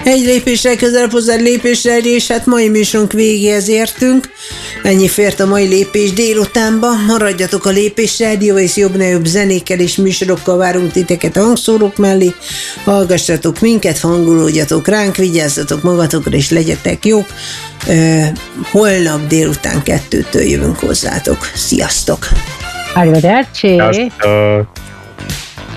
Egy lépéssel közelebb hozzá lépéssel, és hát mai műsorunk végéhez értünk. Ennyi fért a mai Lépés délutánba. Maradjatok a Lépés Rádió, és jobb-ne-jobb zenékkel és műsorokkal várunk titeket a hangszórók mellé. Hallgassatok minket, hangolódjatok ránk, vigyázzatok magatokra, és legyetek jók. Holnap délután 2-től jövünk hozzátok. Sziasztok! Arrivederci! Sziasztok!